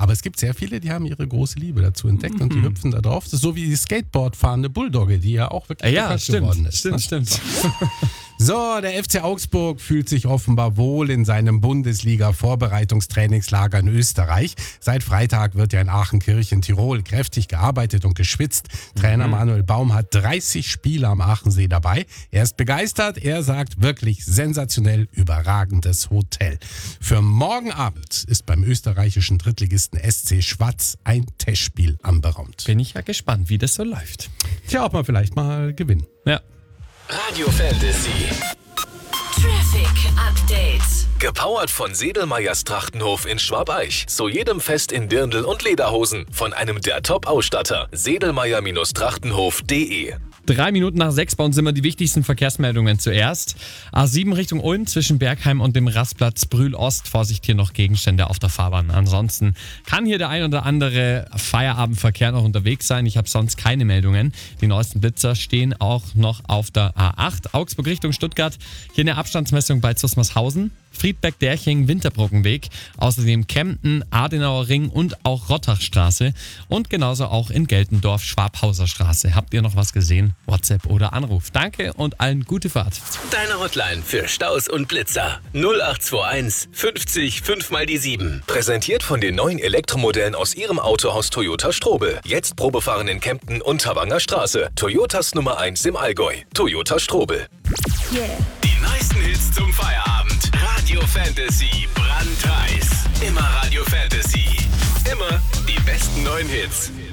Aber es gibt sehr viele, die haben ihre große Liebe dazu entdeckt und die hüpfen da drauf. Das ist so wie die Skateboard fahrende Bulldogge, die ja auch wirklich bekannt geworden ist. Stimmt. So, der FC Augsburg fühlt sich offenbar wohl in seinem Bundesliga-Vorbereitungstrainingslager in Österreich. Seit Freitag wird ja in Aachenkirchen, Tirol, kräftig gearbeitet und geschwitzt. Trainer Manuel Baum hat 30 Spieler am Aachensee dabei. Er ist begeistert. Er sagt, wirklich sensationell überragendes Hotel. Für morgen Abend ist beim österreichischen Drittligisten SC Schwaz ein Testspiel anberaumt. Bin ich ja gespannt, wie das so läuft. Tja, ob wir vielleicht mal gewinnen. Ja. Radio Fantasy. Traffic Update. Gepowert von Sedelmeyers Trachtenhof in Schwabeich. Zu jedem Fest in Dirndl und Lederhosen. Von einem der Top-Ausstatter. Sedelmeyer-Trachtenhof.de. 3 Minuten nach 6 bei uns immer die wichtigsten Verkehrsmeldungen zuerst. A7 Richtung Ulm zwischen Bergheim und dem Rastplatz Brühl-Ost. Vorsicht, hier noch Gegenstände auf der Fahrbahn. Ansonsten kann hier der ein oder andere Feierabendverkehr noch unterwegs sein. Ich habe sonst keine Meldungen. Die neuesten Blitzer stehen auch noch auf der A8. Augsburg Richtung Stuttgart. Hier eine Abstandsmessung bei Zusmarshausen. Friedberg-Derching, Winterbrückenweg, außerdem Kempten, Adenauer Ring und auch Rottachstraße und genauso auch in Geltendorf, Schwabhauser Straße. Habt ihr noch was gesehen? WhatsApp oder Anruf. Danke und allen gute Fahrt. Deine Hotline für Staus und Blitzer. 0821 50 5 mal die 7. Präsentiert von den neuen Elektromodellen aus Ihrem Autohaus Toyota Strobel. Jetzt Probefahren in Kempten und Tawanger Straße. Toyotas Nummer 1 im Allgäu. Toyota Strobel. Die neuesten Hits zum Feierabend. Radio Fantasy brandheiß. Immer Radio Fantasy. Immer die besten neuen Hits.